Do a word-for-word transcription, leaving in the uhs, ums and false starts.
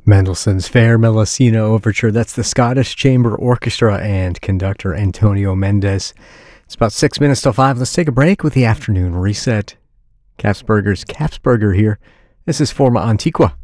Mendelssohn's Fair Melusina Overture. That's the Scottish Chamber Orchestra and conductor Antonio Mendes. It's about six minutes till five. Let's take a break with the afternoon reset. Capsberger's Capsberger here. This is Forma Antiqua.